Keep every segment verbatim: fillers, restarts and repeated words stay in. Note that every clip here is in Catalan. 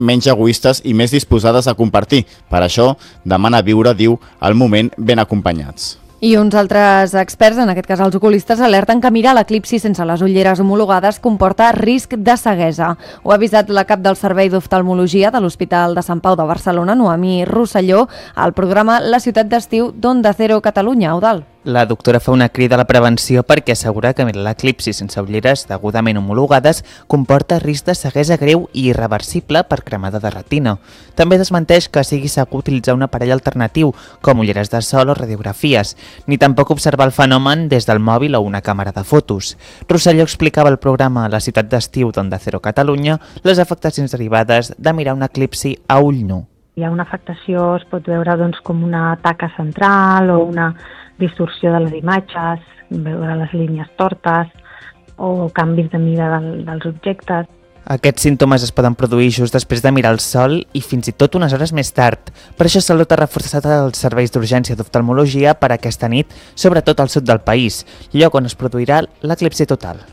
menys egoistes i més disposades a compartir. Per això demana viure, diu, el moment ben acompanyats. I uns altres experts, en aquest cas els oculistes, alerten que mirar l'eclipsi sense les ulleres homologades comporta risc de ceguesa. Ho ha avisat la cap del Servei d'Oftalmologia de l'Hospital de Sant Pau de Barcelona, Noemí Rosselló, al programa La Ciutat d'Estiu d'Onda Cero Catalunya. Eudald. La doctora fa una crida a la prevenció perquè assegura que mirar l'eclipsi sense ulleres degudament homologades comporta risc de ceguesa greu i irreversible per cremada de retina. També desmenteix que sigui segur utilitzar un aparell alternatiu, com ulleres de sol o radiografies, ni tampoc observar el fenomen des del mòbil o una càmera de fotos. Rosselló explicava al programa La Ciutat d'Estiu d'Onda Cero Catalunya les afectacions derivades de mirar un eclipsi a ull nu. Hi ha una afectació, es pot veure doncs, com una taca central o una distorsió de les imatges, veure les línies tortes o canvis de mida del, dels objectes. Aquests símptomes es poden produir just després de mirar el sol i fins i tot unes hores més tard. Per això Salut ha reforçat els serveis d'urgència d'oftalmologia per aquesta nit, sobretot al sud del país, lloc on es produirà l'eclipsi total.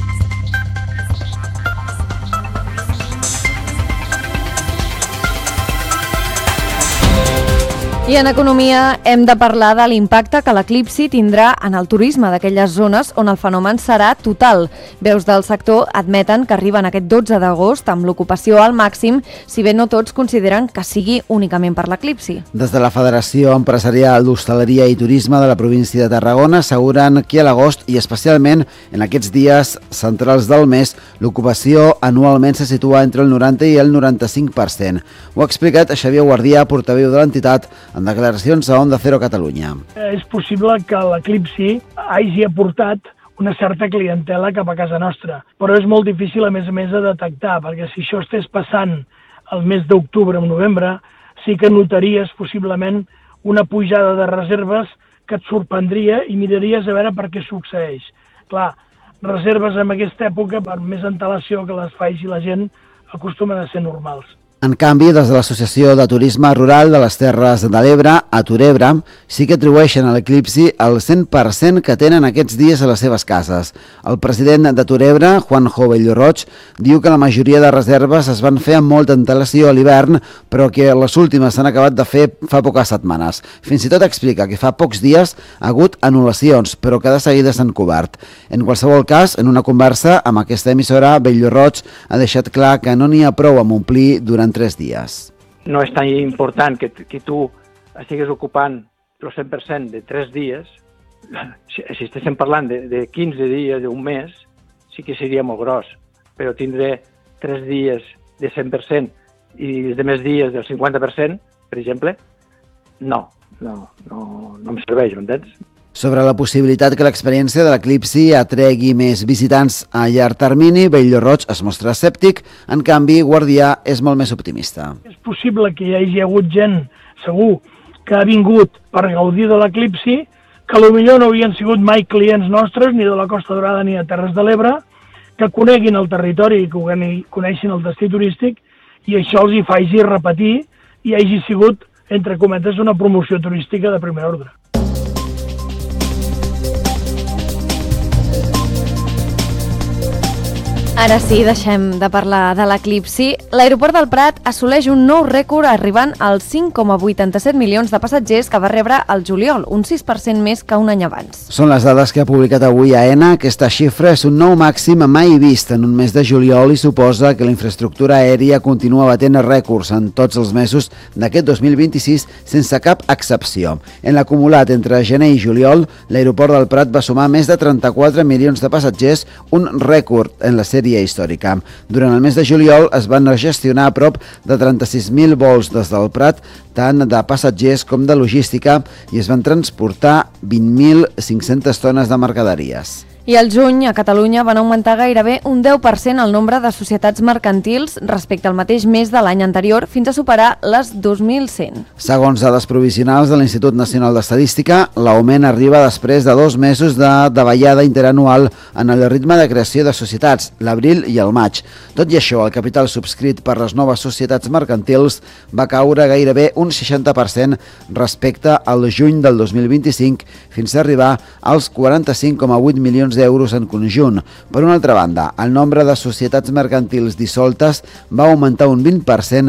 I en economia hem de parlar de l'impacte que l'eclipsi tindrà en el turisme d'aquelles zones on el fenomen serà total. Veus del sector admeten que arriben aquest dotze d'agost amb l'ocupació al màxim, si bé no tots consideren que sigui únicament per l'eclipsi. Des de la Federació Empresarial d'Hostaleria i Turisme de la província de Tarragona asseguren que a l'agost i especialment en aquests dies centrals del mes l'ocupació anualment se situa entre el noranta i el noranta-cinc per cent. Ho ha explicat Xavier Guardià, portaveu de l'entitat, en declaracions a Onda Cero Catalunya. És possible que l'eclipsi hagi aportat una certa clientela cap a casa nostra, però és molt difícil a més a més de detectar, perquè si això estés passant el mes d'octubre o novembre, sí que notaries possiblement una pujada de reserves que et sorprendria i miraries a veure per què succeeix. Clar, reserves en aquesta època, per més antelació que les faci la gent, acostumen a ser normals. En canvi, des de l'Associació de Turisme Rural de les Terres de l'Ebre, a Turebra, sí que atribueixen a l'eclipsi el cent per cent que tenen aquests dies a les seves cases. El president de Turebra, Juanjo Bellroig, diu que la majoria de reserves es van fer amb molta antelació a l'hivern, però que les últimes s'han acabat de fer fa poques setmanes. Fins i tot explica que fa pocs dies ha hagut anul·lacions, però que de seguida s'han cobert. En qualsevol cas, en una conversa amb aquesta emissora, Bellroig ha deixat clar que no n'hi ha prou amb omplir durant tres dies. No és tan important que, que tu estigues ocupant el cent per cent de tres dies. Si, si estéssim parlant de, de quinze dies, d'un mes, sí que seria molt gros, però tindré tres dies de cent per cent i els demés dies del cinquanta per cent, per exemple, no, no, no, no em serveix, m'entens? Sobre la possibilitat que l'experiència de l'eclipsi atregui més visitants a llarg termini, Bellroig es mostra escèptic, en canvi, Guardià és molt més optimista. És possible que hi hagi hagut gent, segur, que ha vingut per gaudir de l'eclipsi, que potser no havien sigut mai clients nostres, ni de la Costa Dorada ni de Terres de l'Ebre, que coneguin el territori i que coneixin el destí turístic, i això els hi faci repetir i hagi sigut, entre cometes, una promoció turística de primer ordre. Ara sí, deixem de parlar de l'eclipsi. L'aeroport del Prat assoleix un nou rècord arribant als cinc coma vuitanta-set milions de passatgers que va rebre el juliol, un sis per cent més que un any abans. Són les dades que ha publicat avui AENA. Aquesta xifra és un nou màxim mai vist en un mes de juliol i suposa que la infraestructura aèria continua batent rècords en tots els mesos d'aquest dos mil vint-i-sis sense cap excepció. En l'acumulat entre gener i juliol, l'aeroport del Prat va sumar més de trenta-quatre milions de passatgers, un rècord en la sèrie històrica. Durant el mes de juliol es van gestionar a prop de trenta-sis mil vols des del Prat, tant de passatgers com de logística, i es van transportar vint mil cinc-centes tones de mercaderies. I al juny, a Catalunya, van augmentar gairebé un deu per cent el nombre de societats mercantils respecte al mateix mes de l'any anterior, fins a superar les dos mil cent. Segons dades provisionals de l'Institut Nacional d'Estadística, l'augment arriba després de dos mesos de davallada interanual en el ritme de creació de societats, l'abril i el maig. Tot i això, el capital subscrit per les noves societats mercantils va caure gairebé un seixanta per cent respecte al juny del dos mil vint-i-cinc, fins a arribar als quaranta-cinc coma vuit milions d'euros en conjunt. Per una altra banda, el nombre de societats mercantils dissoltes va augmentar un vint per cent